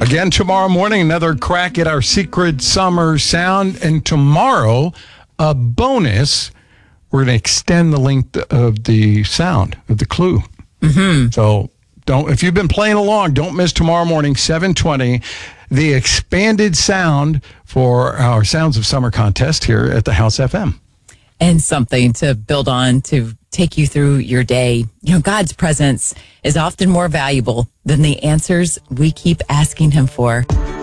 Again, tomorrow morning, another crack at our secret summer sound. And tomorrow, a bonus. We're going to extend the length of the sound, of the clue. Mm-hmm. So if you've been playing along, don't miss tomorrow morning, 7:20, the expanded sound for our Sounds of Summer contest here at the House FM. And something to build on to take you through your day. You know, God's presence is often more valuable than the answers we keep asking him for.